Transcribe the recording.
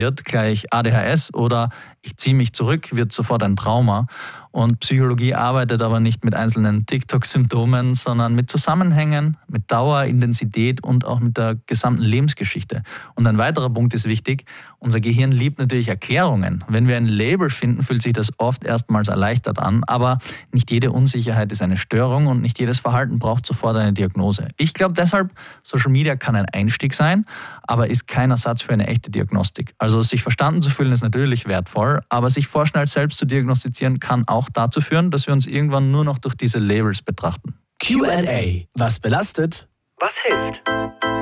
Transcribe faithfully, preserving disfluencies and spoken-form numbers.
gleich A D H S oder ich ziehe mich zurück, wird sofort ein Trauma. Und Psychologie arbeitet aber nicht mit einzelnen TikTok-Symptomen, sondern mit Zusammenhängen, mit Dauer, Intensität und auch mit der gesamten Lebensgeschichte. Und ein weiterer Punkt ist wichtig, unser Gehirn liebt natürlich Erklärungen. Wenn wir ein Label finden, fühlt sich das oft erstmals erleichtert an, aber nicht jede Unsicherheit ist eine Störung und nicht jedes Verhalten braucht sofort eine Diagnose. Ich glaube deshalb, Social Media kann ein Einstieg sein, aber ist kein Ersatz für eine echte Diagnostik. Also sich verstanden zu fühlen ist natürlich wertvoll, aber sich vorschnell selbst zu diagnostizieren kann auch dazu führen, dass wir uns irgendwann nur noch durch diese Labels betrachten. Q and A. Was belastet? Was hilft?